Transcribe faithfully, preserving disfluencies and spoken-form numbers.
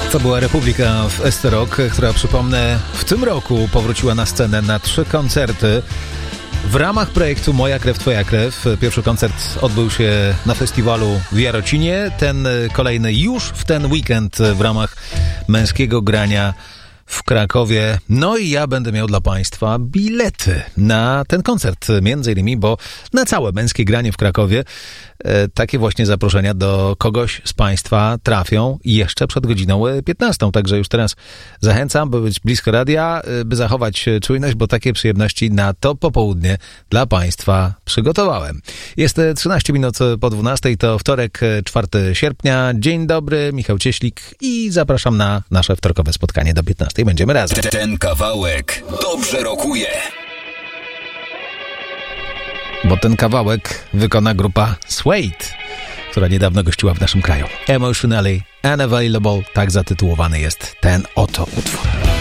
To była Republika w Esterok, która, przypomnę, w tym roku powróciła na scenę na trzy koncerty w ramach projektu Moja krew, twoja krew. Pierwszy koncert odbył się na festiwalu w Jarocinie, ten kolejny już w ten weekend w ramach męskiego grania w Krakowie. No i ja będę miał dla Państwa bilety na ten koncert, między innymi, bo na całe męskie granie w Krakowie e, takie właśnie zaproszenia do kogoś z Państwa trafią jeszcze przed godziną piętnastą. Także już teraz zachęcam, by być blisko radia, by zachować czujność, bo takie przyjemności na to popołudnie dla Państwa przygotowałem. Jest trzynaście minut po dwunastej, to wtorek, czwartego sierpnia. Dzień dobry, Michał Cieślik i zapraszam na nasze wtorkowe spotkanie do piętnastej. Będziemy razem. Ten kawałek dobrze rokuje. Bo ten kawałek wykona grupa Suede, która niedawno gościła w naszym kraju. Emotionally Unavailable, tak zatytułowany jest ten oto utwór.